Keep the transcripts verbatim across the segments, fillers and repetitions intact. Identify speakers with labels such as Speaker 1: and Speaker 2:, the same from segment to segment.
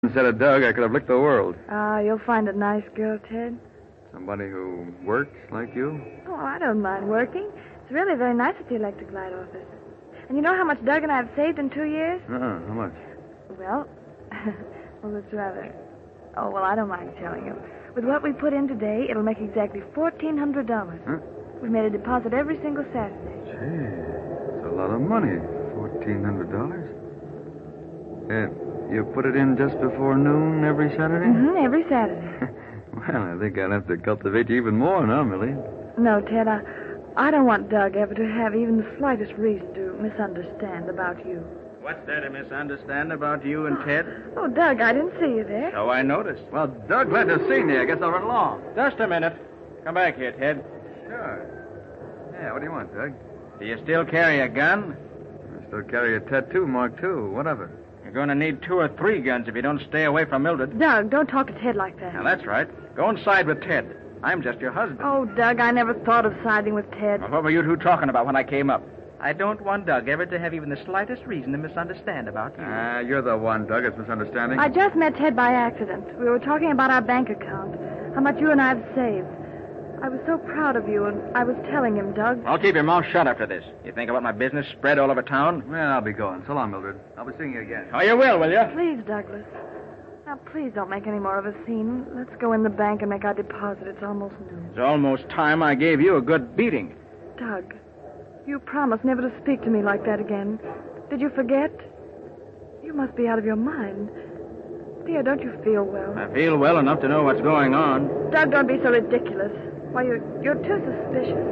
Speaker 1: Instead of Doug, I could have licked the world.
Speaker 2: Ah, you'll find a nice girl, Ted.
Speaker 1: Somebody who works like you?
Speaker 2: Oh, I don't mind working. It's really very nice at the electric light office. And you know how much Doug and I have saved in two years?
Speaker 1: Uh-uh. How much?
Speaker 2: Well, well, it's rather... Oh, well, I don't mind telling you. With what we put in today, it'll make exactly fourteen hundred dollars.
Speaker 1: Huh?
Speaker 2: We've made a deposit every single Saturday.
Speaker 1: Gee, that's a lot of money. fourteen hundred dollars? Yeah, you put it in just before noon every Saturday?
Speaker 2: Mm-hmm, every Saturday.
Speaker 1: Well, I think I'll have to cultivate you even more now, Millie.
Speaker 2: No, Ted, I, I don't want Doug ever to have even the slightest reason to misunderstand about you.
Speaker 3: What's there to misunderstand about you and Ted?
Speaker 2: Oh, Doug, I didn't see you there.
Speaker 3: So I noticed.
Speaker 1: Well, Doug, glad to see you. I guess I'll run along.
Speaker 3: Just a minute. Come back here, Ted.
Speaker 1: Sure. Yeah, what do you want, Doug?
Speaker 3: Do you still carry a gun?
Speaker 1: I still carry a tattoo mark, too. What of it?
Speaker 3: You're going to need two or three guns if you don't stay away from Mildred.
Speaker 2: Doug, don't talk to Ted like that.
Speaker 3: Now, that's right. Go and side with Ted. I'm just your husband.
Speaker 2: Oh, Doug, I never thought of siding with Ted.
Speaker 3: Well, what were you two talking about when I came up? I don't want Doug ever to have even the slightest reason to misunderstand about you.
Speaker 1: Ah, uh, you're the one, Doug. It's misunderstanding.
Speaker 2: I just met Ted by accident. We were talking about our bank account, how much you and I have saved. I was so proud of you, and I was telling him, Doug.
Speaker 3: I'll keep your mouth shut after this. You think about my business spread all over town?
Speaker 1: Well, I'll be going. So long, Mildred. I'll be seeing you again.
Speaker 3: Oh, you will, will you?
Speaker 2: Please, Douglas. Now, please don't make any more of a scene. Let's go in the bank and make our deposit. It's almost noon.
Speaker 3: It's almost time I gave you a good beating.
Speaker 2: Doug, you promised never to speak to me like that again. Did you forget? You must be out of your mind. Dear, don't you feel well?
Speaker 3: I feel well enough to know what's going on.
Speaker 2: Doug, don't be so ridiculous. Why, you're, you're too suspicious.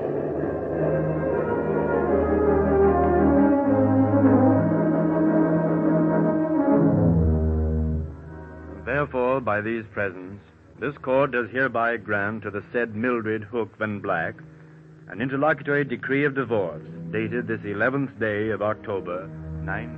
Speaker 4: Therefore, by these presents, this court does hereby grant to the said Mildred Hook Van Black an interlocutory decree of divorce, dated this eleventh day of October, nine...